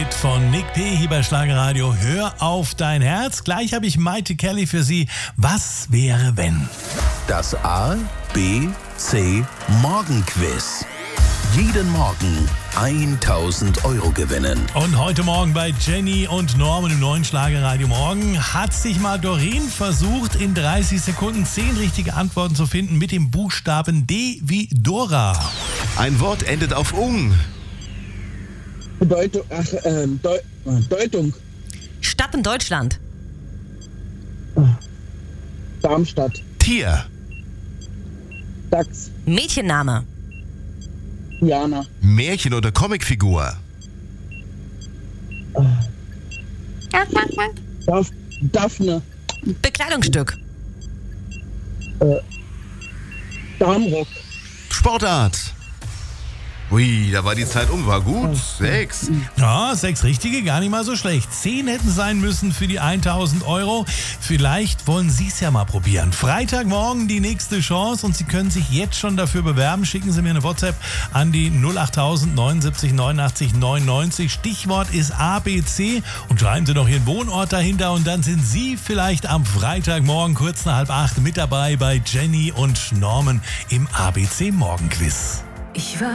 Hit von Nick P. hier bei Schlagerradio. Hör auf dein Herz. Gleich habe ich Maite Kelly für Sie. Was wäre, wenn? Das A, B, C Morgenquiz. Jeden Morgen 1.000 Euro gewinnen. Und heute Morgen bei Jenny und Norman im neuen Schlagerradio Morgen hat sich mal Doreen versucht, in 30 Sekunden 10 richtige Antworten zu finden mit dem Buchstaben D wie Dora. Ein Wort endet auf ung. Deutung. Stadt in Deutschland. Darmstadt. Tier. Dachs. Mädchenname. Jana. Märchen- oder Comicfigur. Daphne. Bekleidungsstück. Darmrock. Sportart. Ui, da war die Zeit um. War gut. 6. Ja, 6 richtige, gar nicht mal so schlecht. 10 hätten sein müssen für die 1.000 Euro. Vielleicht wollen Sie es ja mal probieren. Freitagmorgen die nächste Chance und Sie können sich jetzt schon dafür bewerben. Schicken Sie mir eine WhatsApp an die 08000 79 89 99. Stichwort ist ABC und schreiben Sie noch Ihren Wohnort dahinter und dann sind Sie vielleicht am Freitagmorgen kurz nach 7:30 mit dabei bei Jenny und Norman im ABC Morgenquiz. Ich war